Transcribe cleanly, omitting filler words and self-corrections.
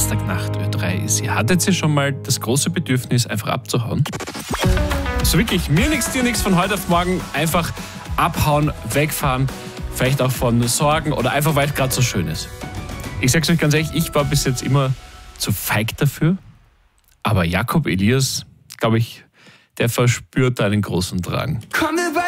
Samstagnacht Ö3 ist. Ihr hattet ihr schon mal das große Bedürfnis, einfach abzuhauen? Also wirklich, mir nichts, dir nichts, von heute auf morgen einfach abhauen, wegfahren, vielleicht auch von Sorgen oder einfach, weil es gerade so schön ist. Ich sag's euch ganz ehrlich, ich war bis jetzt immer zu feig dafür, aber Jakob Elias, glaube ich, der verspürt einen großen Drang.